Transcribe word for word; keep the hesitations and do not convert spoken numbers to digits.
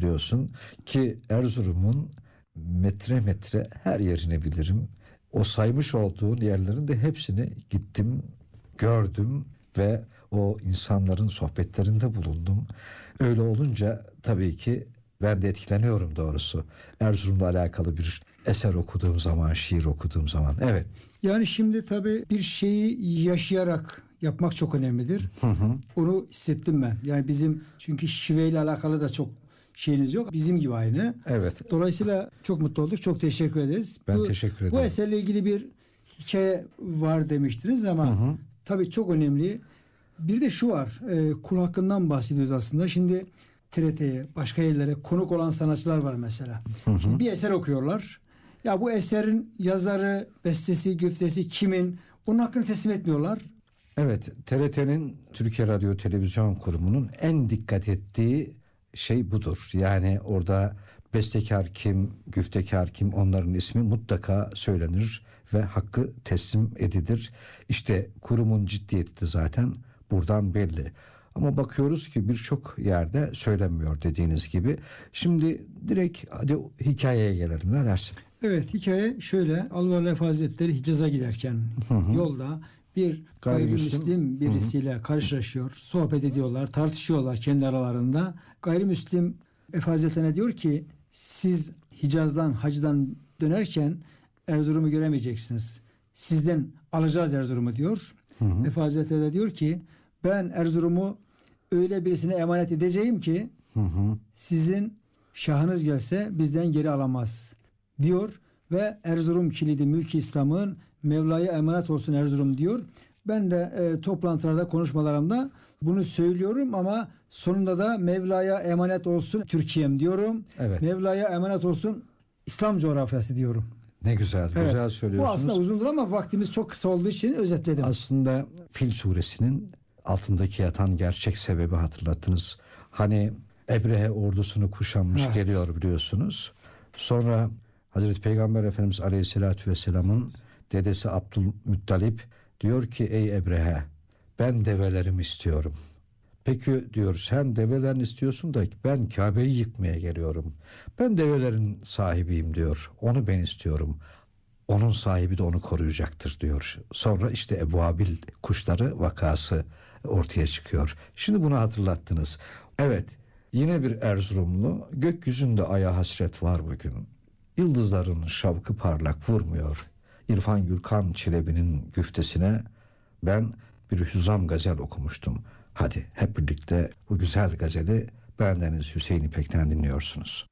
biliyorsun ki Erzurum'un metre metre her yerini bilirim. O saymış olduğun yerlerin de hepsini gittim, gördüm ve o insanların sohbetlerinde bulundum. Öyle olunca tabii ki ben de etkileniyorum doğrusu. Erzurum'la alakalı bir eser okuduğum zaman, şiir okuduğum zaman. Evet. Yani şimdi tabii bir şeyi yaşayarak yapmak çok önemlidir. Hı hı. Onu hissettim ben. Yani bizim çünkü şiveyle alakalı da çok şeyiniz yok. Bizim gibi aynı. Evet. Dolayısıyla çok mutlu olduk. Çok teşekkür ederiz. Ben bu, teşekkür ederim. Bu eserle ilgili bir hikaye var demiştiniz ama Hı hı. tabii çok önemli. Bir de şu var. E, kul hakkından bahsediyoruz aslında. Şimdi T R T'ye, başka yerlere konuk olan sanatçılar var mesela. Hı hı. Şimdi bir eser okuyorlar. Ya bu eserin yazarı, bestesi, güftesi kimin? Onun hakkını teslim etmiyorlar. Evet, T R T'nin Türkiye Radyo Televizyon Kurumu'nun en dikkat ettiği şey budur. Yani orada bestekar kim, güftekar kim, onların ismi mutlaka söylenir ve hakkı teslim edilir. İşte kurumun ciddiyeti de zaten buradan belli. Ama bakıyoruz ki birçok yerde söylenmiyor dediğiniz gibi. Şimdi direkt hadi hikayeye gelelim, ne dersin? Evet, hikaye şöyle. Alvar Efendi Hazretleri Hicaz'a giderken Hı hı. yolda bir Gayrimüslim. gayrimüslim birisiyle karşılaşıyor. Sohbet ediyorlar, tartışıyorlar kendi aralarında. Gayrimüslim Efendi Hazretleri'ne diyor ki siz Hicaz'dan, hacdan dönerken Erzurum'u göremeyeceksiniz. Sizden alacağız Erzurum'u diyor. Hı hı. Efendi Hazretleri de diyor ki ben Erzurum'u öyle birisine emanet edeceğim ki Hı hı. sizin şahınız gelse bizden geri alamaz diyor ve Erzurum kilidi mülk-i İslam'ın Mevla'ya emanet olsun Erzurum diyor. Ben de e, toplantılarda, konuşmalarımda bunu söylüyorum ama sonunda da Mevla'ya emanet olsun Türkiye'm diyorum. Evet. Mevla'ya emanet olsun İslam coğrafyası diyorum. Ne güzel, Evet. güzel Bu söylüyorsunuz. aslında uzundur ama vaktimiz çok kısa olduğu için özetledim. Aslında Fil suresinin altındaki yatan gerçek sebebi hatırlattınız. Hani Ebrehe ordusunu kuşanmış Evet. geliyor biliyorsunuz. Sonra Hazreti Peygamber Efendimiz Aleyhisselatü Vesselam'ın dedesi Abdülmuttalip diyor ki ey Ebrehe ben develerimi istiyorum. Peki diyor sen develerini istiyorsun da ben Kabe'yi yıkmaya geliyorum. Ben develerin sahibiyim diyor. Onu ben istiyorum. Onun sahibi de onu koruyacaktır diyor. Sonra işte Ebu Abil kuşları vakası ortaya çıkıyor. Şimdi bunu hatırlattınız. Evet, yine bir Erzurumlu, gökyüzünde aya hasret var bugün. Yıldızların şavkı parlak vurmuyor. İrfan Gürkan Çelebi'nin güftesine ben bir hüzam gazel okumuştum. Hadi hep birlikte bu güzel gazeli bendeniz Hüseyin İpek'ten dinliyorsunuz.